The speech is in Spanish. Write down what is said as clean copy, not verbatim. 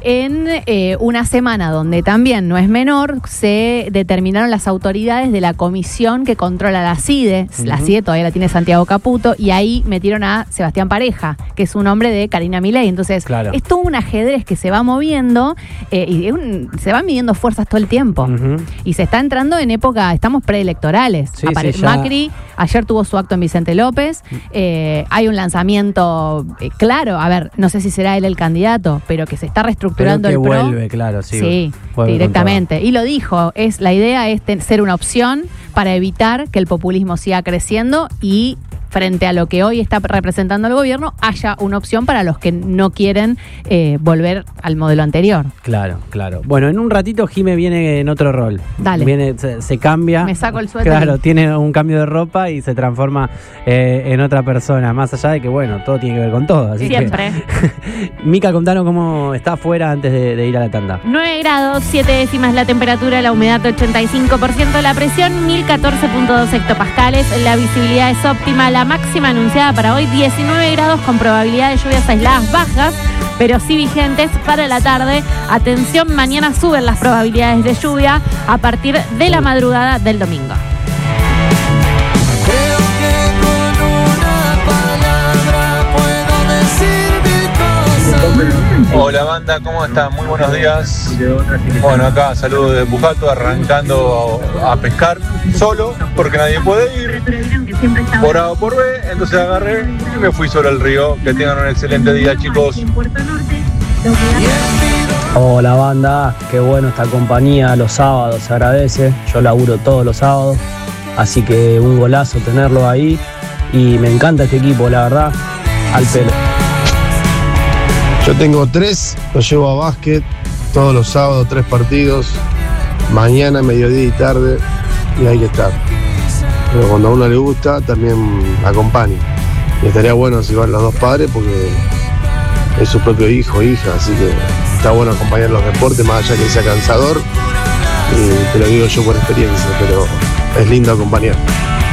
en una semana donde también no es menor, se determinaron las autoridades de la comisión que controla la CIDE. La CIDE todavía la tiene Santiago Caputo, y ahí metieron a Sebastián Pareja, que es un hombre de Karina Milei. Entonces, es todo un ajedrez que se va moviendo y se van midiendo fuerzas todo el tiempo. Y se está entrando en época, estamos preelectorales. Macri ayer tuvo su acto en Vicente López. Hay un lanzamiento claro. A ver, no sé si será él el candidato, pero que se está reestructurando el PRO. Vuelve, claro, sí, directamente. Y lo dijo, la idea es ser una opción para evitar que el populismo siga creciendo y frente a lo que hoy está representando el gobierno, haya una opción para los que no quieren volver al modelo anterior. Claro. Bueno, en un ratito Jime viene en otro rol. Dale. Viene, se cambia. Me saco el suéter. Claro, tiene un cambio de ropa y se transforma en otra persona. Más allá de que, bueno, todo tiene que ver con todo. Así siempre. Mica, contanos cómo está afuera antes de ir a la tanda. 9 grados, 7 décimas la temperatura, la humedad 85%, la presión 1014.2 hectopascales, la visibilidad es óptima, la máxima anunciada para hoy 19 grados con probabilidad de lluvias aisladas bajas, pero sí vigentes para la tarde. Atención, mañana suben las probabilidades de lluvia a partir de la madrugada del domingo. Hola banda, ¿cómo están? Muy buenos días. Bueno, acá saludos de Pujato, arrancando a pescar solo, porque nadie puede ir, por A o por B, entonces agarré y me fui solo al río. Que tengan un excelente día, chicos. Hola banda, qué bueno esta compañía los sábados, se agradece. Yo laburo todos los sábados, así que un golazo tenerlo ahí y me encanta este equipo, la verdad, al pelo. Yo tengo 3, los llevo a básquet todos los sábados, 3 partidos, mañana, mediodía y tarde, y hay que estar. Pero cuando a uno le gusta, también acompaña. Y estaría bueno si van los dos padres porque es su propio hijo o hija, así que está bueno acompañar los deportes, más allá que sea cansador, y te lo digo yo por experiencia, pero es lindo acompañar.